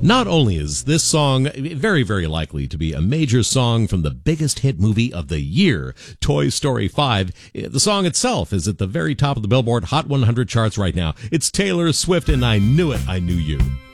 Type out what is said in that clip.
Not only is this song very, very likely to be a major song from the biggest hit movie of the year, Toy Story 5, the song itself is at the very top of the Billboard Hot 100 charts right now. It's Taylor Swift and I Knew It, I Knew You.